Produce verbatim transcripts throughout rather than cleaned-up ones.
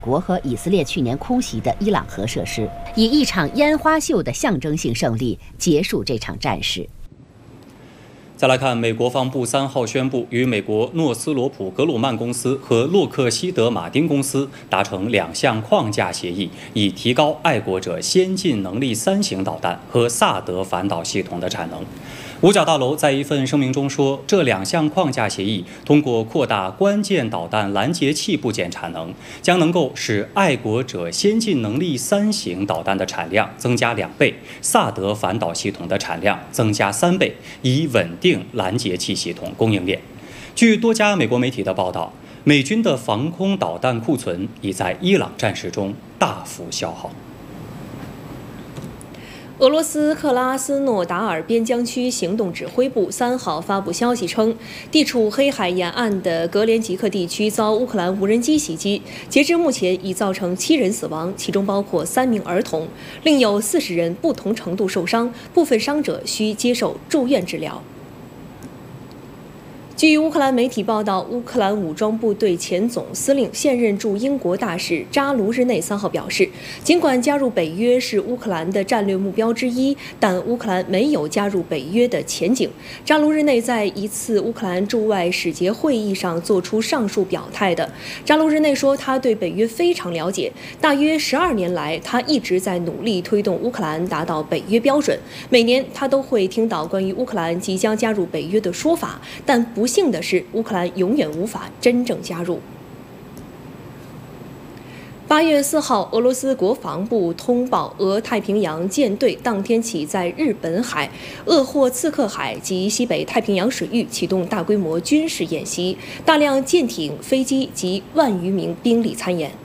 国和以色列去年空袭的伊朗核设施，以一场烟花秀的象征性胜利结束这场战事。 再来看，美国防部三号宣布，与美国诺斯罗普格鲁曼公司和洛克希德马丁公司达成两项框架协议，以提高爱国者先进能力三型导弹和萨德反导系统的产能。五角大楼在一份声明中说，这两项框架协议通过扩大关键导弹拦截器部件产能，将能够使爱国者先进能力三型导弹的产量增加两倍，萨德反导系统的产量增加三倍，以稳定拦截器系统供应链。据多家美国媒体的报道，美军的防空导弹库存已在伊朗战事中大幅消耗。 俄罗斯克拉斯诺达尔边疆区行动指挥部三号发布消息称，地处黑海沿岸的格连吉克地区遭乌克兰无人机袭击，截至目前已造成七人死亡，其中包括三名儿童，另有四十人不同程度受伤，部分伤者需接受住院治疗。据乌克兰媒体报道，乌克兰武装部队前总司令、现任驻英国大使扎卢日内三号表示，尽管加入北约是乌克兰的战略目标之一，但乌克兰没有加入北约的前景。扎卢日内在一次乌克兰驻外使节会议上做出上述表态的。扎卢日内说，他对北约非常了解，大约十二年来，他一直在努力推动乌克兰达到北约标准。每年他都会听到关于乌克兰即将加入北约的说法，但不幸的是，乌克兰永远无法真正加入。八月四号，俄罗斯国防部通报，俄太平洋舰队当天起在日本海、鄂霍次克海及西北太平洋水域启动大规模军事演习，大量舰艇、飞机及万余名兵力参演。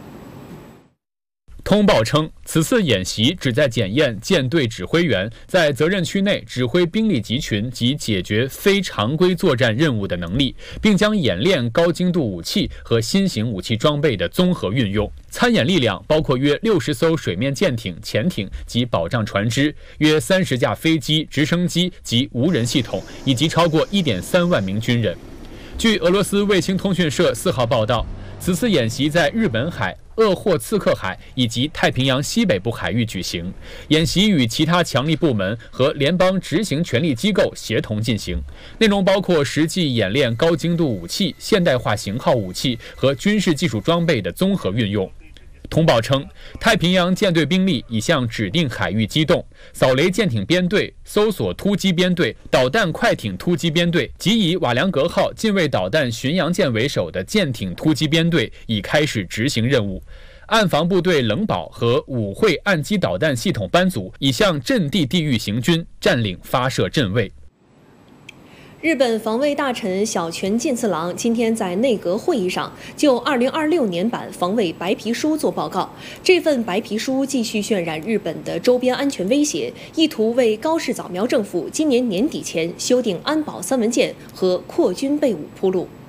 通报称，此次演习旨在检验舰队指挥员在责任区内指挥兵力集群及解决非常规作战任务的能力，并将演练高精度武器和新型武器装备的综合运用。参演力量包括约六十艘水面舰艇、潜艇及保障船只，约三十架飞机、直升机及无人系统，以及超过一点三万名军人。据俄罗斯卫星通讯社四号报道，此次演习在日本海、鄂霍次克海以及太平洋西北部海域举行。演习与其他强力部门和联邦执行权力机构协同进行，内容包括实际演练高精度武器、现代化型号武器和军事技术装备的综合运用。通报称，太平洋舰队兵力已向指定海域机动，扫雷舰艇编队、搜索突击编队、导弹快艇突击编队及以瓦良格号近卫导弹巡洋舰为首的舰艇突击编队已开始执行任务。岸防部队冷保和武会岸基导弹系统班组已向阵地地域行军，占领发射阵位。 日本防卫大臣小泉进次郎今天在内阁会议上就二零二六年版防卫白皮书作报告。这份白皮书继续渲染日本的周边安全威胁，意图为高市早苗政府今年年底前修订安保三文件和扩军备武铺路。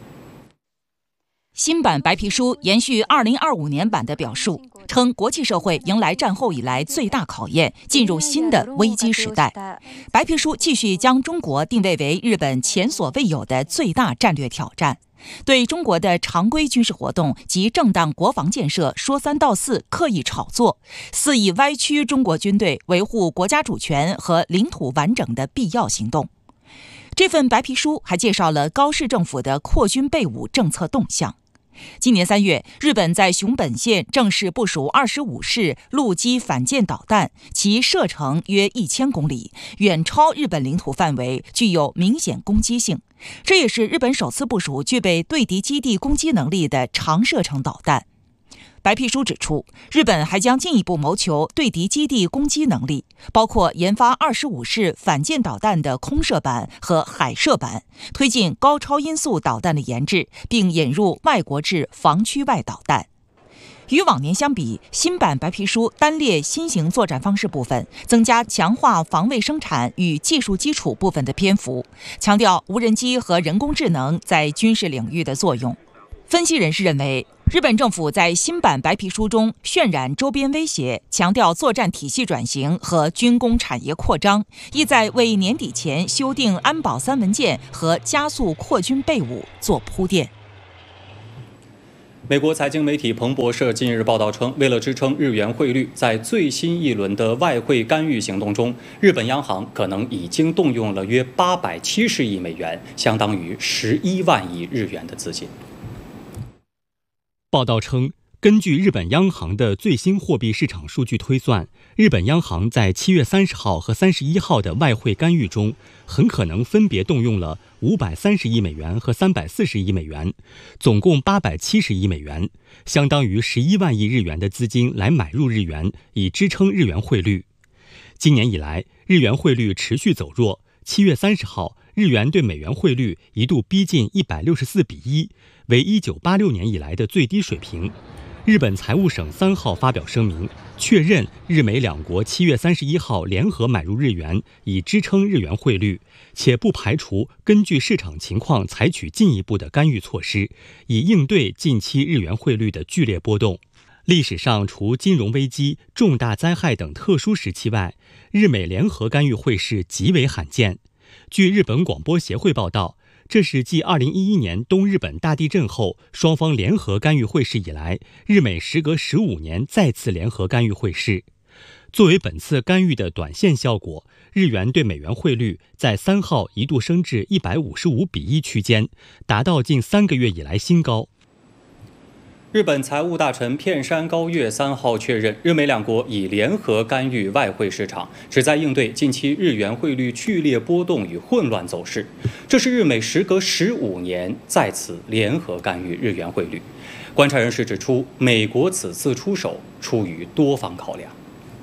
新版白皮书延续二零二五年版的表述，称国际社会迎来战后以来最大考验，进入新的危机时代。白皮书继续将中国定位为日本前所未有的最大战略挑战，对中国的常规军事活动及正当国防建设说三道四、刻意炒作，肆意歪曲中国军队维护国家主权和领土完整的必要行动。这份白皮书还介绍了高市政府的扩军备武政策动向。今年三月，日本在熊本县正式部署二十五式陆基反舰导弹，其射程约一千公里，远超日本领土范围，具有明显攻击性。这也是日本首次部署具备对敌基地攻击能力的长射程导弹。白皮书指出，日本还将进一步谋求对敌基地攻击能力，包括研发二十五式反舰导弹的空射版和海射版，推进高超音速导弹的研制，并引入外国制防区外导弹。与往年相比，新版白皮书单列新型作战方式部分，增加强化防卫生产与技术基础部分的篇幅，强调无人机和人工智能在军事领域的作用。分析人士认为，日本政府在新版白皮书中渲染周边威胁，强调作战体系转型和军工产业扩张，意在为年底前修订安保三文件和加速扩军备武做铺垫。 美国财经媒体彭博社近日报道称，为了支撑日元汇率，在最新一轮的外汇干预行动中，日本央行可能已经动用了约八百七十亿美元，相当于十一万亿日元的资金。 报道称，根据日本央行的最新货币市场数据推算，日本央行在七月三十号和三十一号的外汇干预中，很可能分别动用了五百三十亿美元和三百四十亿美元，总共八百七十亿美元，相当于十一万亿日元的资金来买入日元，以支撑日元汇率。今年以来，日元汇率持续走弱，七月三十号，日元对美元汇率一度逼近一百六十四比一，为一九八六年以来的最低水平。日本财务省三号发表声明，确认日美两国七月三十一号联合买入日元，以支撑日元汇率，且不排除根据市场情况采取进一步的干预措施，以应对近期日元汇率的剧烈波动。历史上，除金融危机、重大灾害等特殊时期外，日美联合干预汇市极为罕见。据日本广播协会报道，这是继二零一一年东日本大地震后，双方联合干预汇市以来，日美时隔十五年再次联合干预汇市。作为本次干预的短线效果，日元对美元汇率在三号一度升至一百五十五比一区间，达到近三个月以来新高。 日本财务大臣片山高月三号确认，日美两国已联合干预外汇市场，旨在应对近期日元汇率剧烈波动与混乱走势。这是日美时隔十五年再次联合干预日元汇率。观察人士指出，美国此次出手出于多方考量。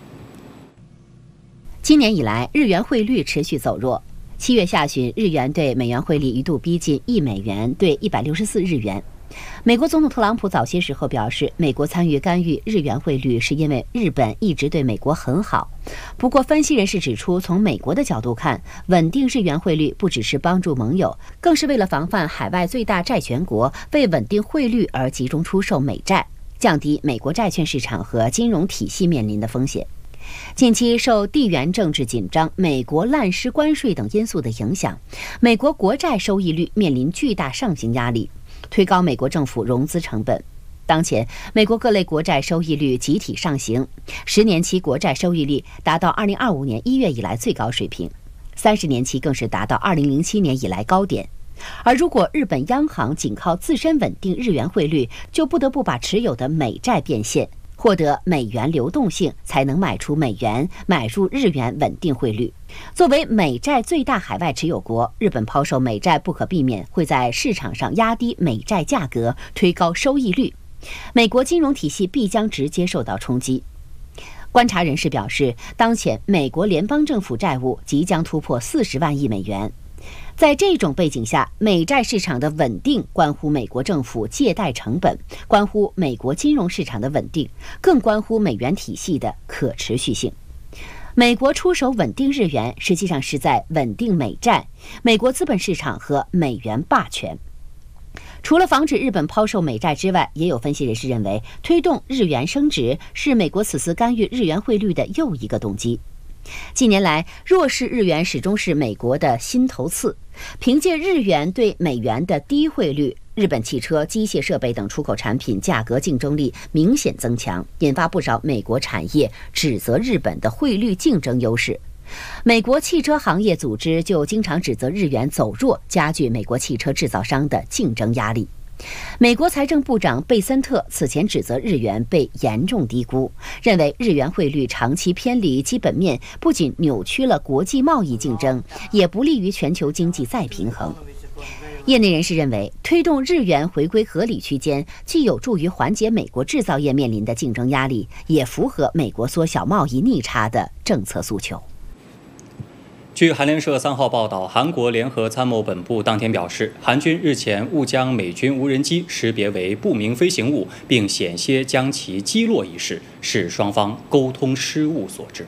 今年以来，日元汇率持续走弱。七月下旬，日元对美元汇率一度逼近一美元兑一百六十四日元。美国总统特朗普早些时候表示，美国参与干预日元汇率是因为日本一直对美国很好。不过，分析人士指出，从美国的角度看，稳定日元汇率不只是帮助盟友，更是为了防范海外最大债权国为稳定汇率而集中出售美债，降低美国债券市场和金融体系面临的风险。近期受地缘政治紧张、美国滥施关税等因素的影响，美国国债收益率面临巨大上行压力，推高美国政府融资成本。当前，美国各类国债收益率集体上行，十年期国债收益率达到二零二五年一月以来最高水平，三十年期更是达到二零零七年以来高点。而如果日本央行仅靠自身稳定日元汇率，就不得不把持有的美债变现，获得美元流动性，才能卖出美元，买入日元稳定汇率。作为美债最大海外持有国，日本抛售美债不可避免会在市场上压低美债价格，推高收益率，美国金融体系必将直接受到冲击。观察人士表示，当前美国联邦政府债务即将突破四十万亿美元。在这种背景下，美债市场的稳定关乎美国政府借贷成本，关乎美国金融市场的稳定，更关乎美元体系的可持续性。美国出手稳定日元，实际上是在稳定美债、美国资本市场和美元霸权。除了防止日本抛售美债之外，也有分析人士认为，推动日元升值是美国此次干预日元汇率的又一个动机。近年来，弱势日元始终是美国的心头刺。凭借日元对美元的低汇率，日本汽车、机械设备等出口产品价格竞争力明显增强，引发不少美国产业指责日本的汇率竞争优势。美国汽车行业组织就经常指责日元走弱，加剧美国汽车制造商的竞争压力。美国财政部长贝森特此前指责日元被严重低估，认为日元汇率长期偏离基本面，不仅扭曲了国际贸易竞争，也不利于全球经济再平衡。业内人士认为，推动日元回归合理区间，既有助于缓解美国制造业面临的竞争压力，也符合美国缩小贸易逆差的政策诉求。 据韩联社三号报道，韩国联合参谋本部当天表示，韩军日前误将美军无人机识别为不明飞行物，并险些将其击落一事，是双方沟通失误所致。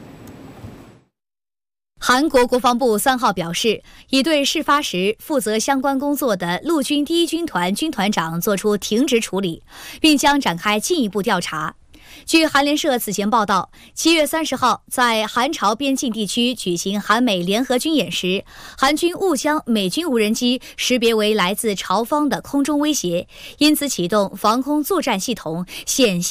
韩国国防部三号表示，已对事发时负责相关工作的陆军第一军团军团长作出停职处理，并将展开进一步调查。 据韩联社此前报道，七月三十号在韩朝边境地区举行韩美联合军演时，韩军误将美军无人机识别为来自朝方的空中威胁，因此启动防空作战系统，险些